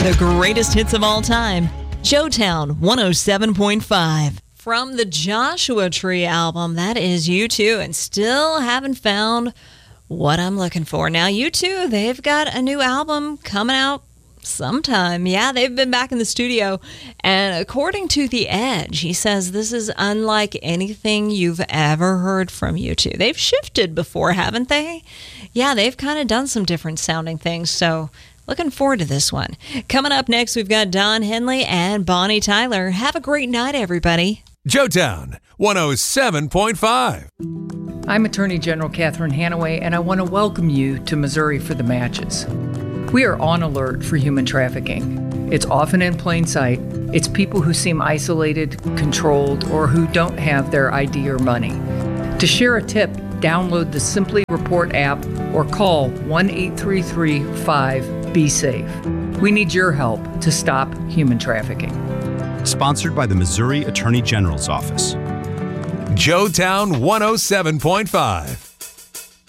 The greatest hits of all time. Joetown 107.5. From the Joshua Tree album, that is U2, and still haven't found what I'm looking for. Now, U2, they've got a new album coming out sometime. Yeah, they've been back in the studio, and according to The Edge, he says this is unlike anything you've ever heard from U2. They've shifted before, haven't they? Yeah, they've kind of done some different sounding things, so looking forward to this one. Coming up next, we've got Don Henley and Bonnie Tyler. Have a great night, everybody. Joetown 107.5. I'm Attorney General Catherine Hanaway, and I want to welcome you to Missouri for the Matches. We are on alert for human trafficking. It's often in plain sight. It's people who seem isolated, controlled, or who don't have their ID or money. To share a tip, download the Simply Report app or call 1-833-5-BE-SAFE. We need your help to stop human trafficking. Sponsored by the Missouri Attorney General's Office. Joetown 107.5.